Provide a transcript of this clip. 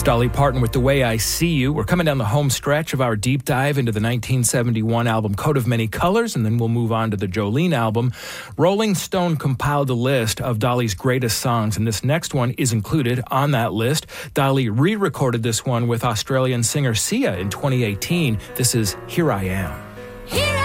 Dolly Parton with The Way I See You. We're coming down the home stretch of our deep dive into the 1971 album Coat of Many Colors, and then we'll move on to the Jolene album. Rolling Stone compiled a list of Dolly's greatest songs, and this next one is included on that list. Dolly re-recorded this one with Australian singer Sia in 2018. This is Here I Am.